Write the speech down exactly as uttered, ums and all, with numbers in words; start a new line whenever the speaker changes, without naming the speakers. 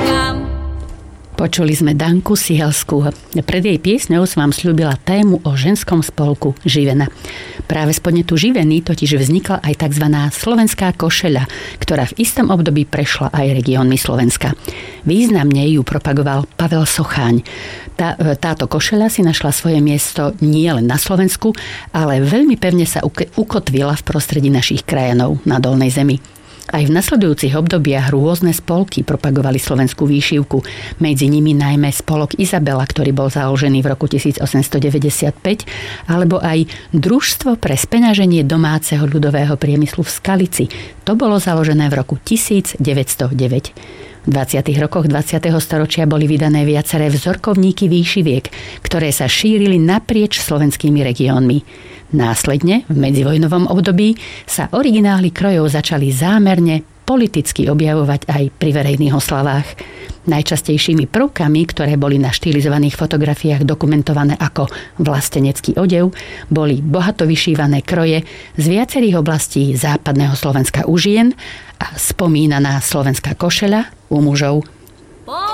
meškám.
Počuli sme Danku Sihelskú. Pred jej piesňou som vám sľúbila tému o ženskom spolku Živena. Práve z podnetu Živeny totiž vznikla aj tzv. Slovenská košeľa, ktorá v istom období prešla aj regiónmi Slovenska. Významne ju propagoval Pavel Socháň. Tá, táto košeľa si našla svoje miesto nie len na Slovensku, ale veľmi pevne sa ukotvila v prostredí našich krajanov na Dolnej zemi. Aj v nasledujúcich obdobiach rôzne spolky propagovali slovenskú výšivku. Medzi nimi najmä spolok Izabela, ktorý bol založený v roku tisícosemstodeväťdesiatpäť, alebo aj Družstvo pre speňaženie domáceho ľudového priemyslu v Skalici. To bolo založené v roku tisícdeväťstodeväť. V dvadsiatych rokoch dvadsiateho storočia boli vydané viaceré vzorkovníky výšiviek, ktoré sa šírili naprieč slovenskými regiónmi. Následne, v medzivojnovom období, sa originály krojov začali zámerne politicky objavovať aj pri verejných oslavách. Najčastejšími prvkami, ktoré boli na štilizovaných fotografiách dokumentované ako vlastenecký odev, boli bohato vyšívané kroje z viacerých oblastí západného Slovenska u žien a spomínaná slovenská košeľa u mužov.